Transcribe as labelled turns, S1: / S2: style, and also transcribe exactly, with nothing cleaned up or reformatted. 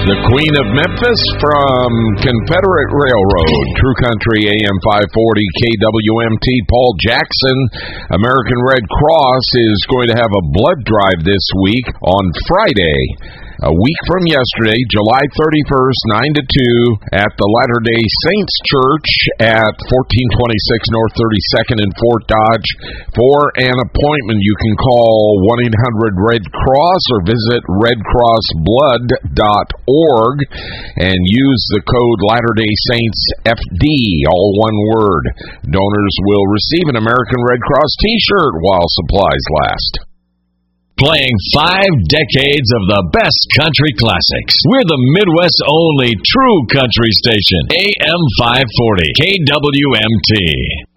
S1: The Queen of Memphis from Confederate Railroad, True Country A M five forty K W M T. Paul Jackson, American Red Cross, is going to have a blood drive this week on Friday. A week from yesterday, July thirty-first, nine to two, at the Latter-day Saints Church at fourteen twenty-six North thirty-second in Fort Dodge. For an appointment, you can call one eight hundred red cross or visit red cross blood dot org and use the code Latter-day Saints F D, all one word. Donors will receive an American Red Cross t-shirt while supplies last.
S2: Playing five decades of the best country classics. We're the Midwest's only true country station. A M five forty K W M T.